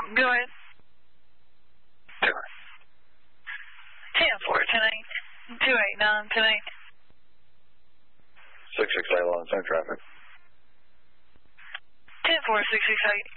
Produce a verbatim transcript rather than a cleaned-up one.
Go ahead. ten four, ten eight, two eight nine, ten eight. six six eight, long same traffic. ten four, six six eight.